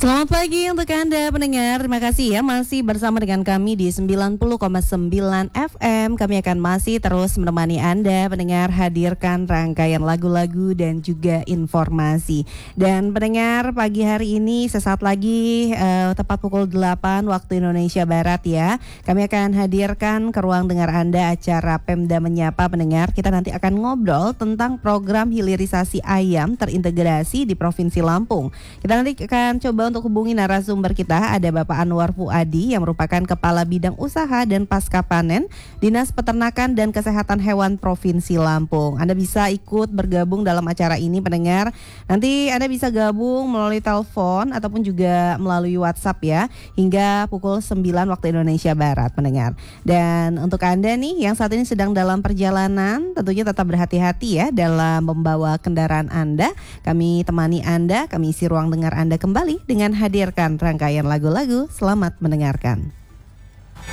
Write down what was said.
Selamat pagi untuk Anda pendengar. Terima kasih ya masih bersama dengan kami di 90,9 FM. Kami akan masih terus menemani Anda pendengar, hadirkan rangkaian lagu-lagu dan juga informasi. Dan pendengar, pagi hari ini sesaat lagi tepat pukul 8 waktu Indonesia Barat ya. Kami akan hadirkan ke ruang dengar Anda acara Pemda Menyapa pendengar. Kita nanti akan ngobrol tentang program hilirisasi ayam terintegrasi di Provinsi Lampung. Kita nanti akan coba untuk hubungi narasumber kita. Ada Bapak Anwar Fuadi yang merupakan Kepala Bidang Usaha dan Pasca Panen Dinas Peternakan dan Kesehatan Hewan Provinsi Lampung. Anda bisa ikut bergabung dalam acara ini pendengar. Nanti Anda bisa gabung melalui telepon ataupun juga melalui WhatsApp ya, hingga pukul 9 waktu Indonesia Barat pendengar. Dan untuk Anda nih yang saat ini sedang dalam perjalanan, tentunya tetap berhati-hati ya dalam membawa kendaraan Anda. Kami temani Anda, kami isi ruang dengar Anda kembali dengan hadirkan rangkaian lagu-lagu. Selamat mendengarkan.